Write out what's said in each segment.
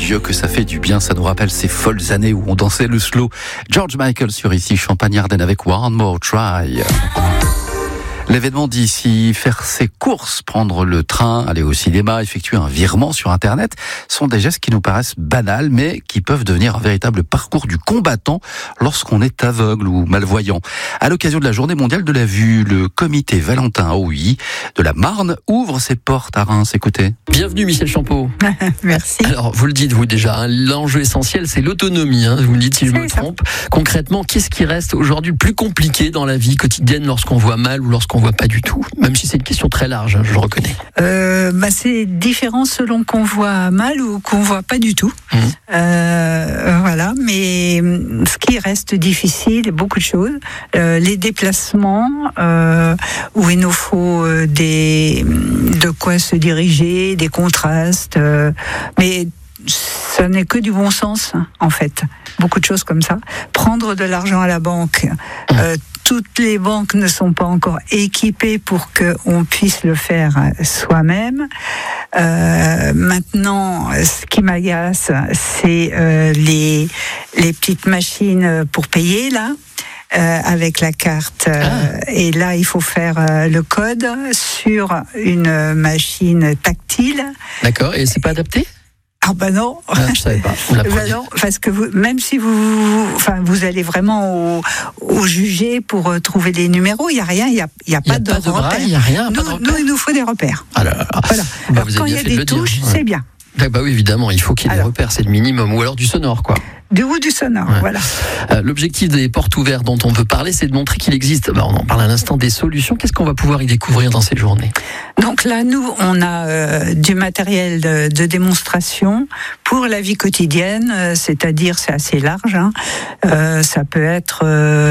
Dieu que ça fait du bien, ça nous rappelle ces folles années où on dansait le slow. George Michael sur ici, Champagne-Ardenne avec One More Try. L'événement d'ici, faire ses courses, prendre le train, aller au cinéma, effectuer un virement sur Internet, sont des gestes qui nous paraissent banals, mais qui peuvent devenir un véritable parcours du combattant lorsqu'on est aveugle ou malvoyant. À l'occasion de la Journée mondiale de la vue, le comité Valentin Hauy de la Marne ouvre ses portes à Reims. Écoutez. Bienvenue Michel Champeau. Merci. Alors, vous le dites vous déjà, l'enjeu essentiel c'est l'autonomie, vous me dites si je me trompe. Concrètement, qu'est-ce qui reste aujourd'hui le plus compliqué dans la vie quotidienne lorsqu'on voit mal ou lorsqu'on voit pas du tout? Même si c'est une question très large, je le reconnais. C'est différent selon qu'on voit mal ou qu'on voit pas du tout. Voilà, mais ce qui reste difficile, beaucoup de choses. Les déplacements, où il nous faut de quoi se diriger, des contrastes, mais ce n'est que du bon sens, en fait. Beaucoup de choses comme ça. Prendre de l'argent à la banque, toutes les banques ne sont pas encore équipées pour qu'on puisse le faire soi-même. Maintenant, ce qui m'agace, c'est les petites machines pour payer, là. Avec la carte. Et là, il faut faire le code sur une machine tactile. D'accord, et c'est pas adapté ? Ah non, je savais pas. Non, parce que même si vous allez vraiment au jugé pour trouver les numéros, il y a rien, il y a pas de repères. Il y a rien. Nous, il nous faut des repères. Voilà. Alors, quand il y a des touches, c'est bien. Bah oui, évidemment, il faut qu'il y ait des repères, c'est le minimum, ou alors du sonore, quoi. Du sonore, voilà. L'objectif des portes ouvertes dont on veut parler, c'est de montrer qu'il existe, on en parle à l'instant, des solutions. Qu'est-ce qu'on va pouvoir y découvrir dans cette journée ? Donc là, nous, on a du matériel de démonstration pour la vie quotidienne, c'est-à-dire, c'est assez large. Ça peut être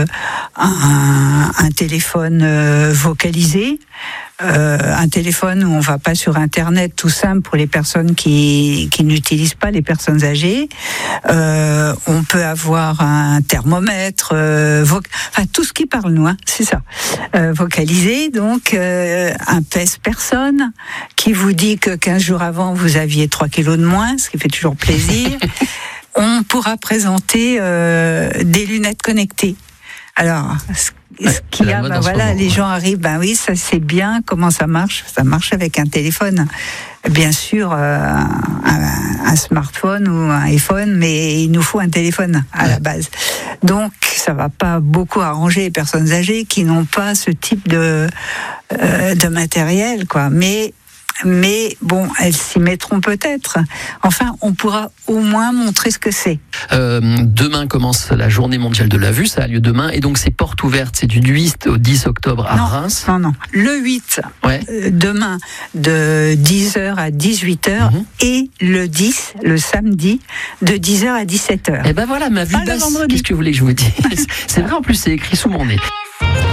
un téléphone vocalisé, un téléphone où on va pas sur Internet, tout simple pour les personnes qui n'utilisent pas, les personnes âgées. On peut avoir un thermomètre, tout ce qui parle, nous, c'est ça. Vocalisé, donc un pèse-personne qui vous dit que 15 jours avant, vous aviez 3 kilos de moins, ce qui fait toujours plaisir. On pourra présenter des lunettes connectées. Alors, les gens arrivent, oui, ça c'est bien, comment ça marche ? Ça marche avec un téléphone. Bien sûr, un smartphone ou un iPhone, mais il nous faut un téléphone à la base. Donc, ça va pas beaucoup arranger les personnes âgées qui n'ont pas ce type de matériel, quoi. Mais bon, elles s'y mettront peut-être. Enfin, on pourra au moins montrer ce que c'est. Demain commence la Journée mondiale de la vue, ça a lieu demain, et donc c'est portes ouvertes, c'est du 8 au 10 octobre à Reims. Non. Le 8, demain, de 10h à 18h, et le 10, le samedi, de 10h à 17h. Et ben voilà, ma vue basse. Qu'est-ce que vous voulez que je vous dise ? C'est vrai, en plus, c'est écrit sous mon nez.